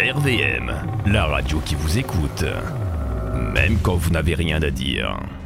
RVM, la radio qui vous écoute, même quand vous n'avez rien à dire.